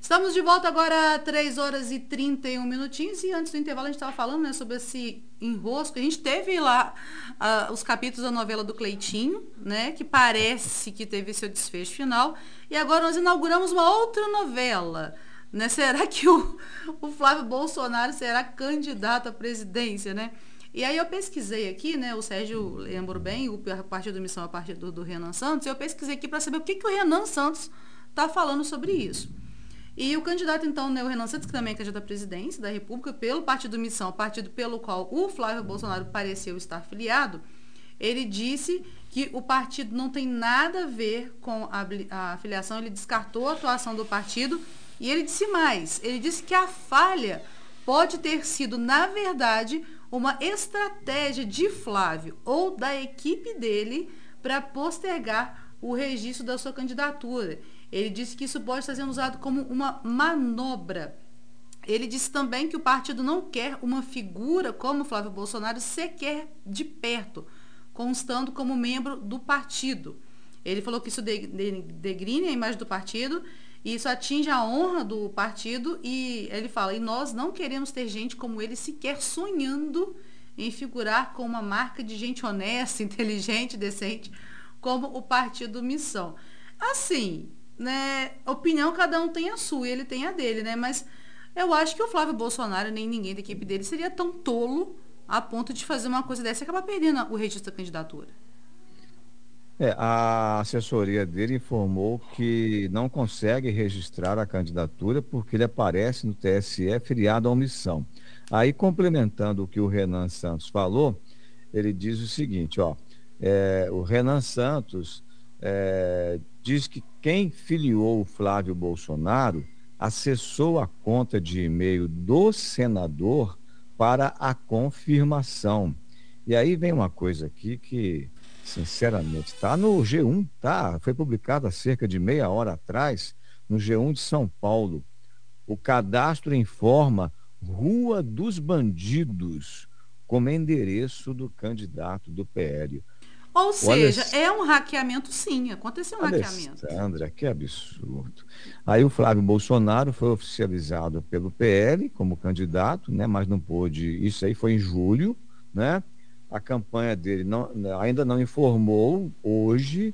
Estamos de volta agora, 3 horas e 31 minutinhos. E antes do intervalo, a gente estava falando, né, sobre esse enrosco. A gente teve lá os capítulos da novela do Cleitinho, né, que parece que teve seu desfecho final. E agora nós inauguramos uma outra novela. Né? Será que o Flávio Bolsonaro será candidato à presidência, né? E aí eu pesquisei aqui, né? O Sérgio lembrou bem, o Partido do Missão é a partir do Renan Santos. E eu pesquisei aqui para saber o que o Renan Santos está falando sobre isso. E o candidato, então, né, o Renan Santos, que também é candidato à presidência da República, pelo Partido Missão, partido pelo qual o Flávio Bolsonaro pareceu estar filiado, ele disse que o partido não tem nada a ver com a filiação, ele descartou a atuação do partido e ele disse mais, ele disse que a falha pode ter sido, na verdade, uma estratégia de Flávio ou da equipe dele para postergar o registro da sua candidatura. Ele disse que isso pode estar sendo usado como uma manobra. Ele disse também que o partido não quer uma figura como Flávio Bolsonaro sequer de perto, constando como membro do partido. Ele falou que isso degrine a imagem do partido e isso atinge a honra do partido e ele fala, e nós não queremos ter gente como ele sequer sonhando em figurar com uma marca de gente honesta, inteligente, decente, como o Partido Missão. Assim, né, opinião cada um tem a sua e ele tem a dele, né, mas eu acho que o Flávio Bolsonaro, nem ninguém da equipe dele, seria tão tolo a ponto de fazer uma coisa dessa e acabar perdendo o registro da candidatura. A assessoria dele informou que não consegue registrar a candidatura porque ele aparece no TSE filiado à omissão. Aí, complementando o que o Renan Santos falou, ele diz o seguinte, ó, o Renan Santos diz que quem filiou o Flávio Bolsonaro acessou a conta de e-mail do senador para a confirmação. E aí vem uma coisa aqui que, sinceramente, está no G1, tá? Foi publicado há cerca de meia hora atrás, no G1 de São Paulo. O cadastro informa Rua dos Bandidos como endereço do candidato do PL. Ou O seja, é um hackeamento, sim, aconteceu um hackeamento. Alessandra, que absurdo. Aí o Flávio Bolsonaro foi oficializado pelo PL como candidato, né? Mas não pôde, isso aí foi em julho, né? A campanha dele ainda não informou hoje,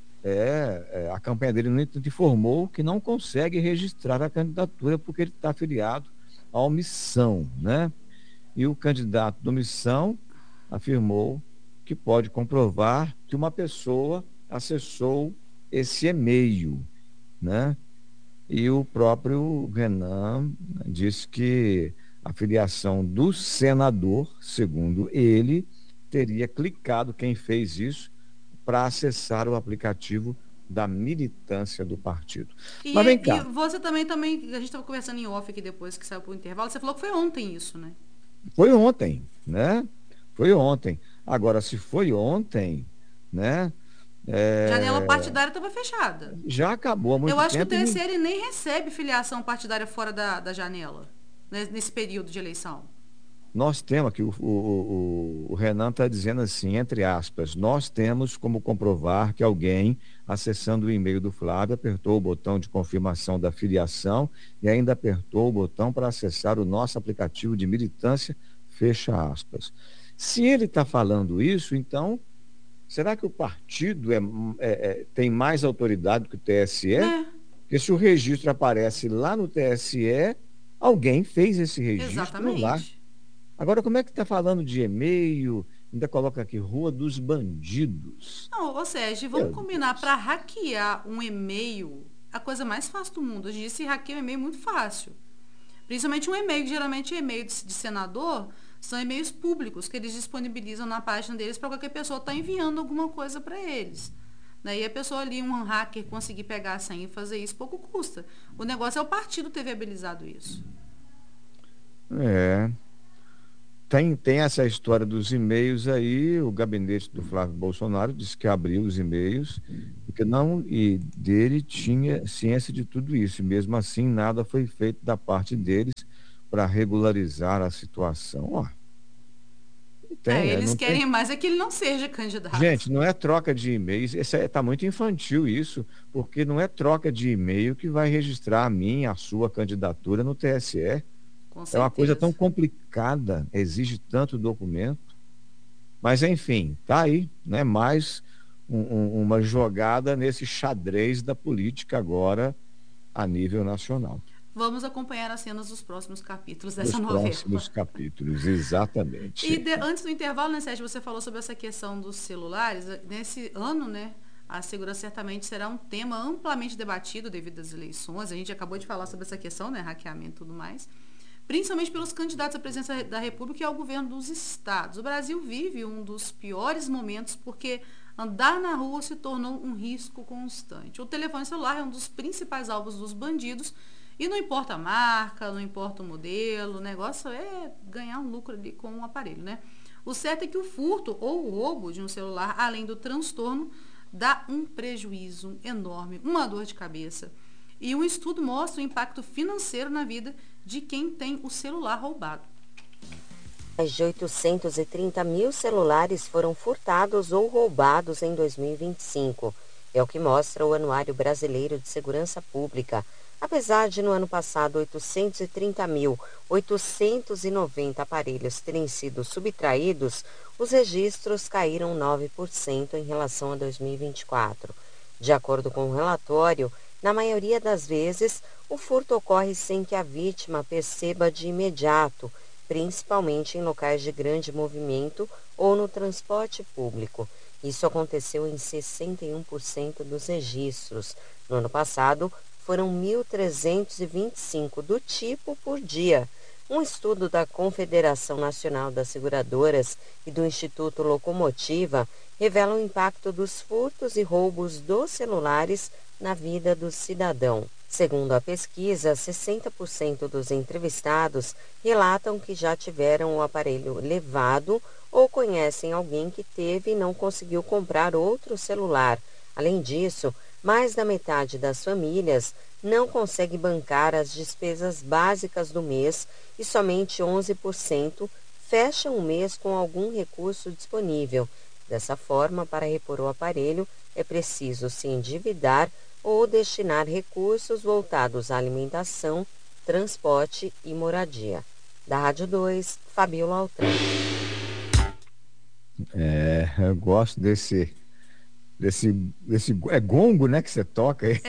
a campanha dele, no entanto, informou que não consegue registrar a candidatura porque ele está afiliado à omissão, né? E o candidato da omissão afirmou que pode comprovar que uma pessoa acessou esse e-mail, né? E o próprio Renan disse que a filiação do senador, segundo ele, teria clicado, quem fez isso, para acessar o aplicativo da militância do partido. Mas vem E cá, você também, a gente estava conversando em off aqui depois que saiu para o intervalo, você falou que foi ontem isso, né? foi ontem, né? Foi ontem. Agora, se foi ontem, né? Janela é, partidária estava fechada. já acabou há Eu muito acho que o tempo TSE ele nem recebe filiação partidária fora da janela, né, nesse período de eleição. nós temos aqui, o Renan está dizendo assim, entre aspas, nós temos como comprovar que alguém, acessando o e-mail do Flávio, apertou o botão de confirmação da filiação e ainda apertou o botão para acessar o nosso aplicativo de militância, fecha aspas. Se ele está falando isso, então, será que o partido tem mais autoridade que o TSE? Né? Porque se o registro aparece lá no TSE, alguém fez esse registro lá. Exatamente. Agora, como é que está falando de e-mail? Ainda coloca aqui Rua dos Bandidos. Não, ou seja, vamos Meu combinar para Deus. hackear um e-mail, a coisa mais fácil do mundo. Hoje em dia se hackeia um e-mail muito fácil. Principalmente um e-mail, que geralmente é e-mail de senador, são e-mails públicos que eles disponibilizam na página deles para qualquer pessoa estar enviando alguma coisa para eles. Daí a pessoa ali, um hacker, conseguir pegar a senha e fazer isso, pouco custa. O negócio é o partido ter viabilizado isso. É, tem essa história dos e-mails aí, o gabinete do Flávio Bolsonaro disse que abriu os e-mails, porque não, e dele tinha ciência de tudo isso, e mesmo assim nada foi feito da parte deles para regularizar a situação. Ó, tem, Eles não tem. querem mais é que ele não seja candidato. Gente, não é troca de e-mails, está muito infantil isso, porque não é troca de e-mail que vai registrar a minha, a sua candidatura no TSE. Com É uma coisa tão certeza. complicada, exige tanto documento. Mas, enfim, tá aí, né? Mais uma jogada nesse xadrez da política agora a nível nacional. Vamos acompanhar as cenas dos próximos capítulos dessa Nos novela. próximos capítulos, exatamente. Antes do intervalo, né, Sérgio, você falou sobre essa questão dos celulares. Nesse ano, né, a segurança certamente será um tema amplamente debatido devido às eleições. A gente acabou de falar sobre essa questão, né, hackeamento e tudo mais. Principalmente pelos candidatos à presidência da República e ao governo dos estados. O Brasil vive um dos piores momentos porque andar na rua se tornou um risco constante. O telefone celular é um dos principais alvos dos bandidos e não importa a marca, não importa o modelo, o negócio é ganhar um lucro ali com o aparelho, né? O certo é que o furto ou o roubo de um celular, além do transtorno, dá um prejuízo enorme, uma dor de cabeça. E um estudo mostra o impacto financeiro na vida de quem tem o celular roubado. Mais de 830 mil celulares foram furtados ou roubados em 2025. É o que mostra o Anuário Brasileiro de Segurança Pública. Apesar de no ano passado 830.890 aparelhos terem sido subtraídos, os registros caíram 9% em relação a 2024. De acordo com o relatório, na maioria das vezes, o furto ocorre sem que a vítima perceba de imediato, principalmente em locais de grande movimento ou no transporte público. Isso aconteceu em 61% dos registros. No ano passado, foram 1.325 do tipo por dia. Um estudo da Confederação Nacional das Seguradoras e do Instituto Locomotiva revela o impacto dos furtos e roubos dos celulares na vida do cidadão. Segundo a pesquisa, 60% dos entrevistados relatam que já tiveram o aparelho levado ou conhecem alguém que teve e não conseguiu comprar outro celular. Além disso, mais da metade das famílias não consegue bancar as despesas básicas do mês e somente 11% fecham o mês com algum recurso disponível. Dessa forma, para repor o aparelho, é preciso se endividar ou destinar recursos voltados à alimentação, transporte e moradia. Da Rádio 2, Fabiola Altran. Eu gosto desse é gongo, né, que você toca aí.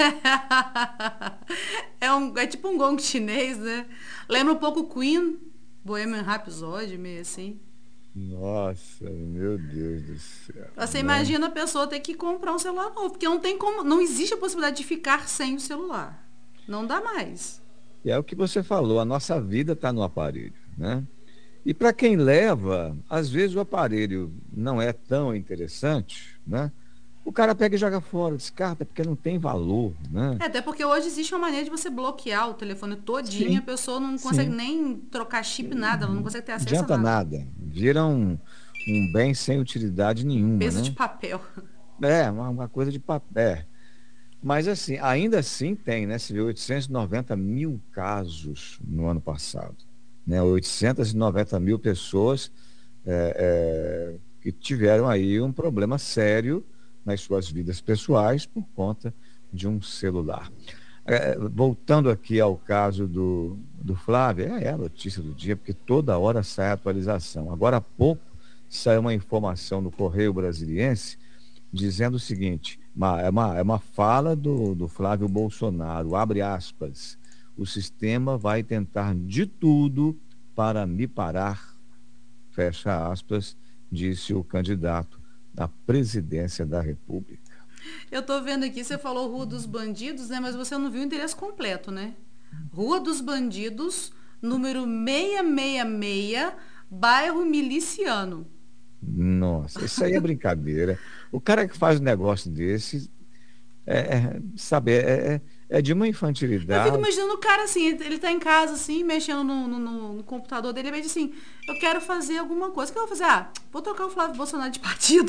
É tipo um gong chinês, né? Lembra um pouco Queen, Bohemian Rhapsody, meio assim. Nossa, meu Deus do céu, Você né? imagina a pessoa ter que comprar um celular novo, porque não tem como, não existe a possibilidade de ficar sem o celular. Não dá mais. E é o que você falou, a nossa vida está no aparelho, né? E para quem leva, às vezes o aparelho não é tão interessante, né? O cara pega e joga fora, descarta, porque não tem valor, né? Até porque hoje existe uma maneira de você bloquear o telefone todinho, a Sim, pessoa não consegue sim. nem trocar chip, nada, ela não consegue ter Não acesso a adianta nada. nada. Vira um bem sem utilidade nenhuma, Peso de né? papel. É, uma coisa de papel. Mas assim, ainda assim tem, né? Se vê 890 mil casos no ano passado, né? 890 mil pessoas que tiveram aí um problema sério nas suas vidas pessoais por conta de um celular. Voltando aqui ao caso do Flávio, é a notícia do dia, porque toda hora sai atualização. Agora há pouco saiu uma informação no Correio Brasiliense dizendo o seguinte, é uma fala do Flávio Bolsonaro, abre aspas, o sistema vai tentar de tudo para me parar, fecha aspas, disse o candidato à presidência da República. Eu tô vendo aqui, você falou Rua dos Bandidos, né? Mas você não viu o endereço completo, né? Rua dos Bandidos, número 666, bairro Miliciano. Nossa, isso aí é brincadeira. O cara que faz um negócio desse, sabe, é de uma Eu fico infantilidade. imaginando o cara assim, ele tá em casa, assim, mexendo no computador dele, ele diz assim, eu quero fazer alguma coisa. O que eu vou fazer? Ah, vou trocar o Flávio Bolsonaro de partido.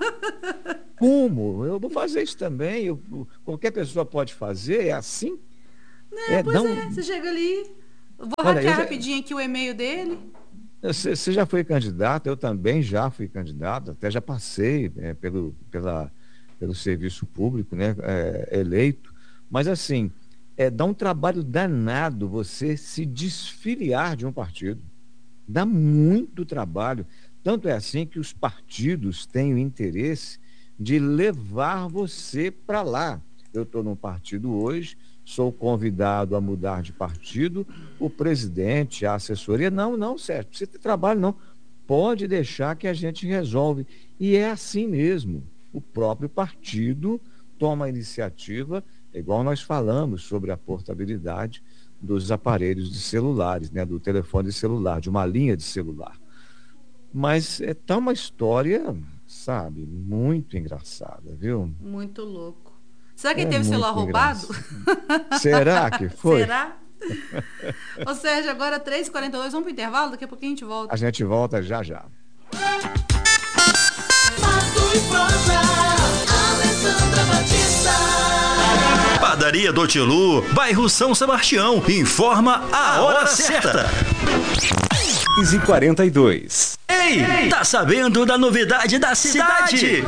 Como? Eu vou fazer isso também. Qualquer pessoa pode fazer, é assim. É, É, pois não, é, você chega ali, eu vou olha, hackear rapidinho aqui o e-mail dele. Você já foi candidato, eu também já fui candidato, até já passei pelo serviço público, né, eleito, mas assim, dá um trabalho danado você se desfiliar de um partido, dá muito trabalho, tanto é assim que os partidos têm o interesse de levar você para lá. Eu estou num partido hoje, sou convidado a mudar de partido, o presidente, a assessoria, não, Sérgio, precisa ter trabalho não, pode deixar que a gente resolve. E é assim mesmo, o próprio partido toma a iniciativa, igual nós falamos sobre a portabilidade dos aparelhos de celulares, né, do telefone celular, de uma linha de celular. Mas tá uma história, sabe, muito engraçada, viu? Muito louco. Será que ele É teve celular muito roubado? Será que foi? Será? Ô Sérgio, agora 3h42, vamos pro intervalo? Daqui a pouquinho a gente volta. A gente volta já já. Padaria do Tilu, bairro São Sebastião, informa a hora certa. 6h42. Ei, tá sabendo da novidade da cidade?